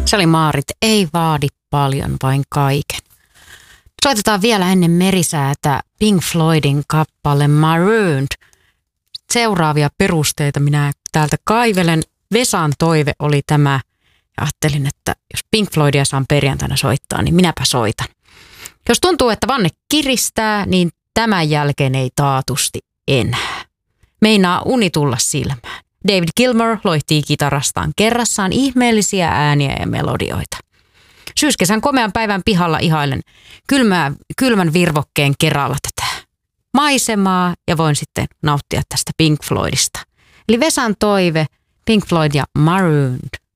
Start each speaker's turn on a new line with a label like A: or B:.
A: Se oli Maarit, ei vaadi paljon, vain kaiken. Soitetaan vielä ennen merisäätä Pink Floydin kappale Marooned. Seuraavia perusteita minä täältä kaivelen. Vesan toive oli tämä. Ja ajattelin, että jos Pink Floydia saan perjantaina soittaa, niin minäpä soitan. Jos tuntuu, että vanne kiristää, niin tämän jälkeen ei taatusti enää. Meinaa uni tulla silmään. David Gilmour loihtii kitarastaan kerrassaan ihmeellisiä ääniä ja melodioita. Syyskesän komean päivän pihalla ihailen kylmän virvokkeen kerralla tätä maisemaa ja voin sitten nauttia tästä Pink Floydista. Eli Vesan toive, Pink Floyd ja Marooned.